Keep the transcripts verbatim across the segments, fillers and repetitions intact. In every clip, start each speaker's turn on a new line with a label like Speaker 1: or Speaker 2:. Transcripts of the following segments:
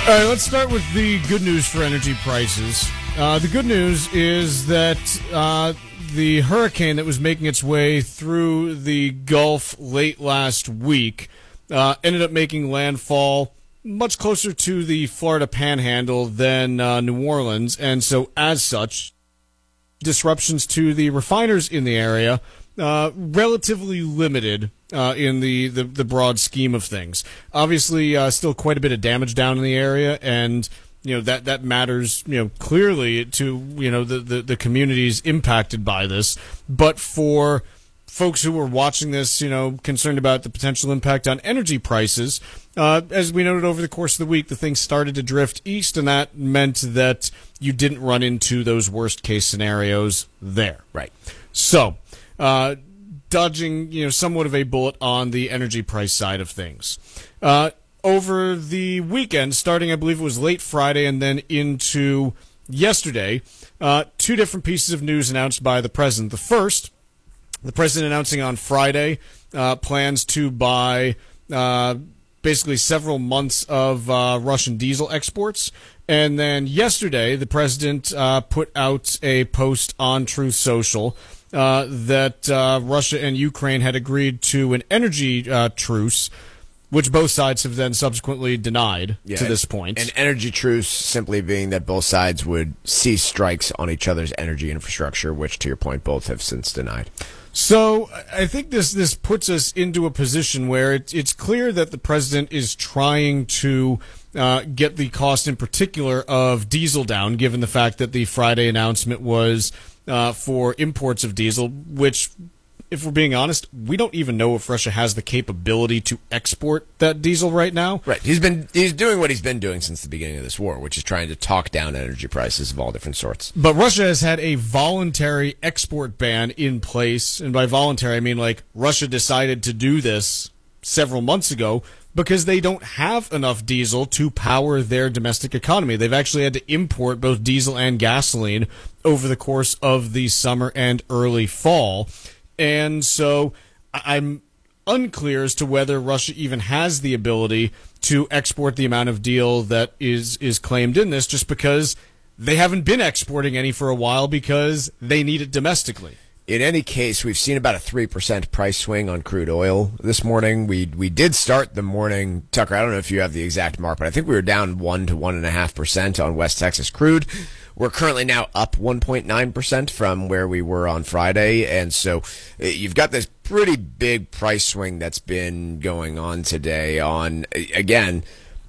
Speaker 1: All right, let's start with the good news for energy prices. Uh, the good news is that uh, the hurricane that was making its way through the Gulf late last week uh, ended up making landfall much closer to the Florida Panhandle than uh, New Orleans, and so as such, disruptions to the refiners in the area uh, relatively limited uh, in the, the, the broad scheme of things. Obviously, uh, still quite a bit of damage down in the area, and you know that that matters you know clearly to you know the, the, the communities impacted by this. But for folks who were watching this, you know, concerned about the potential impact on energy prices, uh, as we noted over the course of the week, the thing started to drift east, and that meant that you didn't run into those worst-case scenarios there.
Speaker 2: Right.
Speaker 1: So, uh, dodging, you know, somewhat of a bullet on the energy price side of things. Uh, over the weekend, starting, I believe it was late Friday and then into yesterday, uh, two different pieces of news announced by the president. The first, the president announcing on Friday uh, plans to buy uh, basically several months of uh, Russian diesel exports. And then yesterday, the president uh, put out a post on Truth Social uh, that uh, Russia and Ukraine had agreed to an energy uh, truce, which both sides have then subsequently denied
Speaker 2: yeah,
Speaker 1: to this point.
Speaker 2: An energy truce simply being that both sides would cease strikes on each other's energy infrastructure, which, to your point, both have since denied.
Speaker 1: So I think this this puts us into a position where it, it's clear that the president is trying to uh, get the cost in particular of diesel down, given the fact that the Friday announcement was uh, for imports of diesel, which, if we're being honest, we don't even know if Russia has the capability to export that diesel right now.
Speaker 2: Right. He's been he's doing what he's been doing since the beginning of this war, which is trying to talk down energy prices of all different sorts.
Speaker 1: But Russia has had a voluntary export ban in place, and by voluntary I mean like Russia decided to do this several months ago because they don't have enough diesel to power their domestic economy. They've actually had to import both diesel and gasoline over the course of the summer and early fall. And so I'm unclear as to whether Russia even has the ability to export the amount of diesel that is, is claimed in this, just because they haven't been exporting any for a while because they need it domestically.
Speaker 2: In any case, we've seen about a three percent price swing on crude oil this morning. We we did start the morning, Tucker, I don't know if you have the exact mark, but I think we were down one to one point five percent on West Texas crude. We're currently now up one point nine percent from where we were on Friday, and so you've got this pretty big price swing that's been going on today on, again,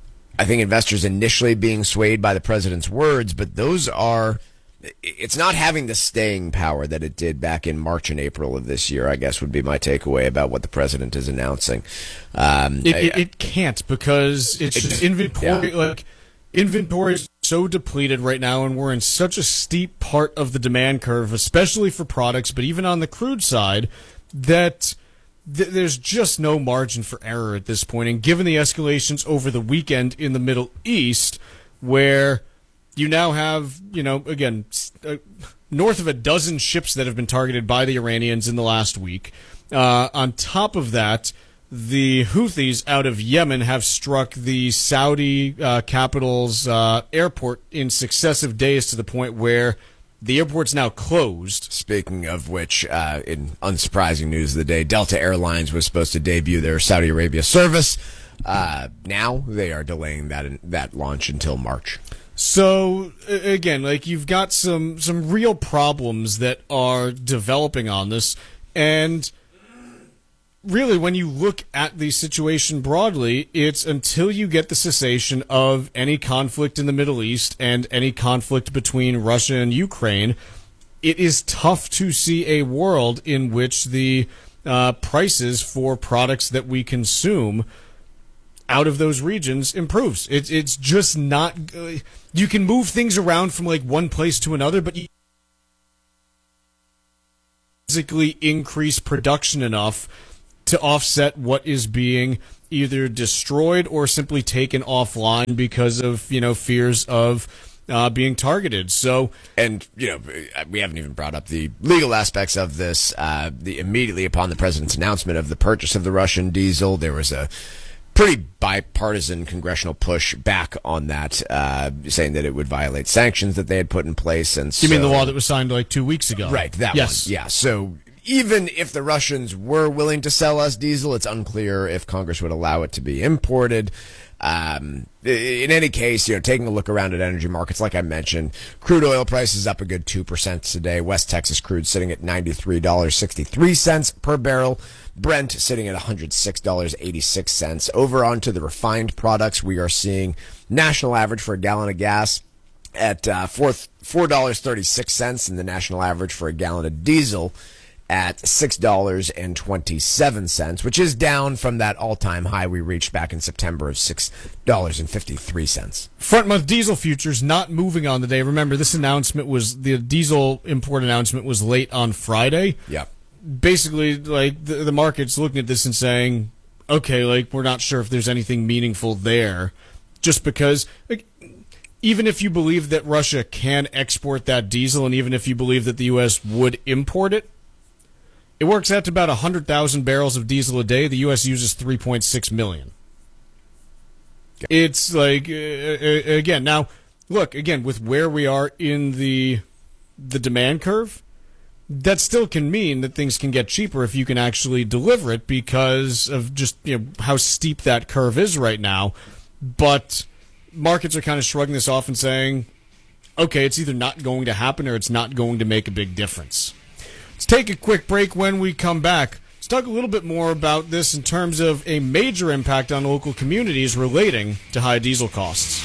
Speaker 2: I think investors initially being swayed by the president's words, but those are, it's not having the staying power that it did back in March and April of this year, I guess would be my takeaway about what the president is announcing. Um,
Speaker 1: it, it, it can't, because it's just inventory, yeah. like inventory is so depleted right now, and we're in such a steep part of the demand curve, especially for products, but even on the crude side, that th- there's just no margin for error at this point. And given the escalations over the weekend in the Middle East, where you now have, you know, again, uh, north of a dozen ships that have been targeted by the Iranians in the last week. Uh, on top of that, the Houthis out of Yemen have struck the Saudi uh, capital's uh, airport in successive days to the point where the airport's now closed.
Speaker 2: Speaking of which, uh, in unsurprising news of the day, Delta Airlines was supposed to debut their Saudi Arabia service. Uh, now they are delaying that that launch until March.
Speaker 1: So, again, like you've got some, some real problems that are developing on this, and really, when you look at the situation broadly, it's until you get the cessation of any conflict in the Middle East and any conflict between Russia and Ukraine, it is tough to see a world in which the uh, prices for products that we consume out of those regions improves. It's it's just not. Uh, you can move things around from like one place to another, but you physically increase production enough to offset what is being either destroyed or simply taken offline because of, you know, fears of uh, being targeted. So,
Speaker 2: and you know, we haven't even brought up the legal aspects of this. Uh, the immediately upon the president's announcement of the purchase of the Russian diesel, there was a pretty bipartisan congressional push back on that, uh, saying that it would violate sanctions that they had put in place. And so,
Speaker 1: you mean the law that was signed like two weeks ago?
Speaker 2: Right, that
Speaker 1: yes.
Speaker 2: one. Yeah, so even if the Russians were willing to sell us diesel, it's unclear if Congress would allow it to be imported. Um, in any case, you know, taking a look around at energy markets, like I mentioned, crude oil prices up a good two percent today. West Texas crude sitting at ninety-three dollars and sixty-three cents per barrel. Brent sitting at one hundred six dollars and eighty-six cents. Over onto the refined products, we are seeing national average for a gallon of gas at uh, four dollars and thirty-six cents, and the national average for a gallon of diesel at six dollars and twenty-seven cents, which is down from that all-time high we reached back in September of six dollars and fifty-three cents.
Speaker 1: Front month diesel futures not moving on the day. Remember, this announcement was, the diesel import announcement was late on Friday.
Speaker 2: Yep.
Speaker 1: Basically, like, the, the market's looking at this and saying, okay, like, we're not sure if there's anything meaningful there, just because, like, even if you believe that Russia can export that diesel, and even if you believe that the U S would import it, it works out to about one hundred thousand barrels of diesel a day. The U S uses three point six million. It's like, uh, again, now, look, again, with where we are in the the demand curve, that still can mean that things can get cheaper if you can actually deliver it because of just, you know, how steep that curve is right now. But markets are kind of shrugging this off and saying, okay, it's either not going to happen or it's not going to make a big difference. Let's take a quick break. When we come back, let's talk a little bit more about this in terms of a major impact on local communities relating to high diesel costs.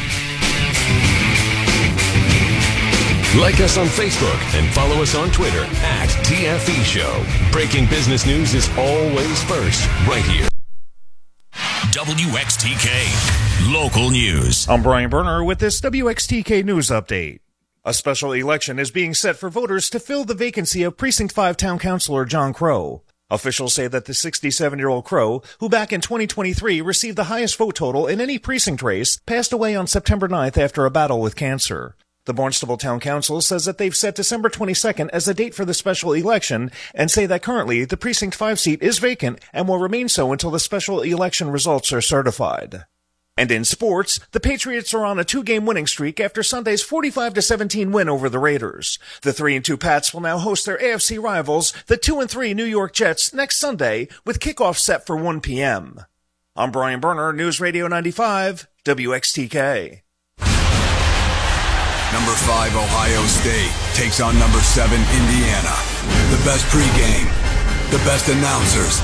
Speaker 3: Like us on Facebook and follow us on Twitter at T F E Show. Breaking business news is always first, right here. W X T K Local News.
Speaker 4: I'm Brian Berner with this W X T K News Update. A special election is being set for voters to fill the vacancy of Precinct five Town Councilor John Crow. Officials say that the sixty-seven-year-old Crow, who back in twenty twenty-three received the highest vote total in any precinct race, passed away on September ninth after a battle with cancer. The Barnstable Town Council says that they've set December twenty-second as a date for the special election and say that currently the Precinct five seat is vacant and will remain so until the special election results are certified. And in sports, the Patriots are on a two-game winning streak after Sunday's forty-five to seventeen win over the Raiders. The three and two Pats will now host their A F C rivals, the two and three New York Jets, next Sunday, with kickoff set for one p.m. I'm Brian Berner, News Radio ninety-five, W X T K.
Speaker 5: Number five, Ohio State, takes on number seven, Indiana. The best pregame, the best announcers.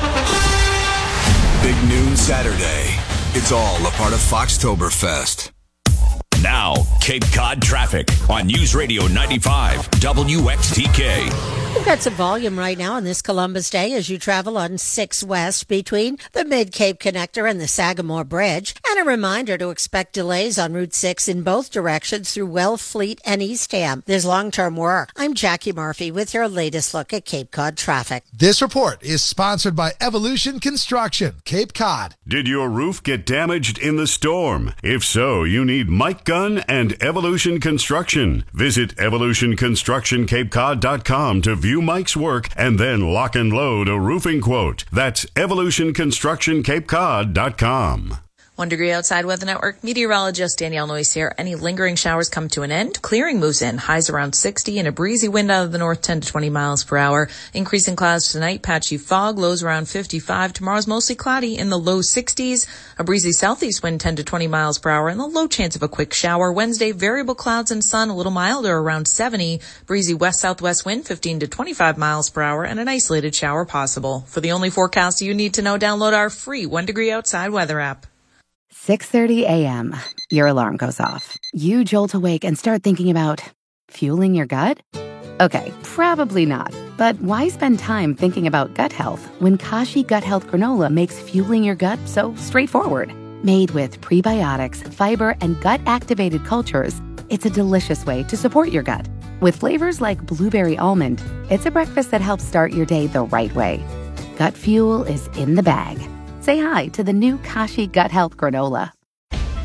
Speaker 5: Big noon Saturday. It's all a part of Foxtoberfest.
Speaker 3: Now, Cape Cod traffic on News Radio ninety-five, W X T K.
Speaker 6: We've got some volume right now on this Columbus Day as you travel on six West between the Mid-Cape Connector and the Sagamore Bridge. And a reminder to expect delays on Route six in both directions through Wellfleet and Eastham. There's long-term work. I'm Jackie Murphy with your latest look at Cape Cod traffic.
Speaker 7: This report is sponsored by Evolution Construction, Cape Cod.
Speaker 8: Did your roof get damaged in the storm? If so, you need Mike Gunn and Evolution Construction. Visit evolution construction cape cod dot com to view Mike's work and then lock and load a roofing quote. That's evolution construction cape cod dot com.
Speaker 9: One degree outside Weather Network. Meteorologist Danielle Noyes here. Any lingering showers come to an end. Clearing moves in. Highs around sixty and a breezy wind out of the north ten to twenty miles per hour. Increasing clouds tonight. Patchy fog. Lows around fifty-five. Tomorrow's mostly cloudy in the low sixties. A breezy southeast wind ten to twenty miles per hour and the low chance of a quick shower. Wednesday, variable clouds and sun. A little milder around seventy. Breezy west-southwest wind fifteen to twenty-five miles per hour and an isolated shower possible. For the only forecast you need to know, download our free One Degree Outside weather app.
Speaker 10: six thirty a.m. Your alarm goes off. You jolt awake and start thinking about fueling your gut? Okay, probably not. But why spend time thinking about gut health when Kashi Gut Health Granola makes fueling your gut so straightforward? Made with prebiotics, fiber, and gut-activated cultures, it's a delicious way to support your gut. With flavors like blueberry almond, it's a breakfast that helps start your day the right way. Gut fuel is in the bag. Say hi to the new Kashi Gut Health Granola.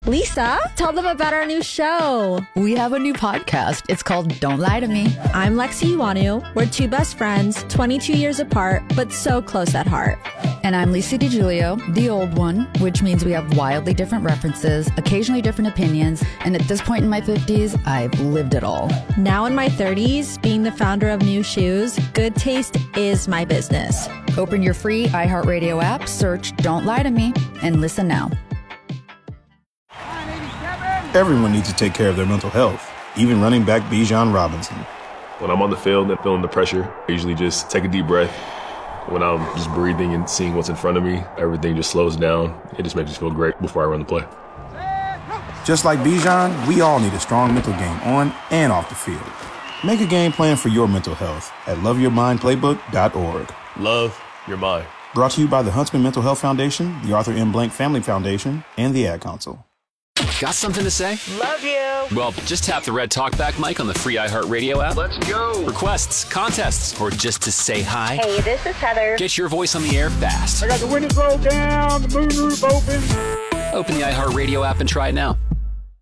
Speaker 11: Lisa, tell them about our new show.
Speaker 12: We have a new podcast. It's called Don't Lie to Me.
Speaker 11: I'm Lexi Iwanu. We're two best friends, twenty-two years apart, but so close at heart.
Speaker 12: And I'm Lisa DiGiulio, the old one, which means we have wildly different references, occasionally different opinions, and at this point in my fifties, I've lived it all.
Speaker 11: Now in my thirties, being the founder of New Shoes, good taste is my business.
Speaker 12: Open your free iHeartRadio app, search Don't Lie to Me, and listen now.
Speaker 13: Everyone needs to take care of their mental health, even running back Bijan Robinson.
Speaker 14: When I'm on the field and feeling the pressure, I usually just take a deep breath. When I'm just breathing and seeing what's in front of me, everything just slows down. It just makes me feel great before I run the play.
Speaker 13: Just like Bijan, we all need a strong mental game on and off the field. Make a game plan for your mental health at love your mind playbook dot org.
Speaker 14: Love your mind.
Speaker 13: Brought to you by the Huntsman Mental Health Foundation, the Arthur M. Blank Family Foundation, and the Ad Council.
Speaker 15: Got something to say?
Speaker 16: Love you.
Speaker 15: Well, just tap the red talkback mic on the free iHeartRadio app.
Speaker 16: Let's go.
Speaker 15: Requests, contests, or just to say hi.
Speaker 16: Hey, this is Heather.
Speaker 15: Get your voice on the air fast.
Speaker 17: I got the windows rolled down, the moonroof open.
Speaker 15: Open the iHeartRadio app and try it now.